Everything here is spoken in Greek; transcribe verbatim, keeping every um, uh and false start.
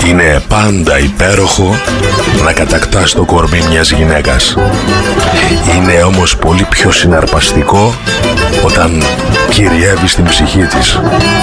Είναι πάντα υπέροχο να κατακτάς το κορμί μιας γυναίκας. Είναι όμως πολύ πιο συναρπαστικό όταν κυριεύει στην ψυχή της.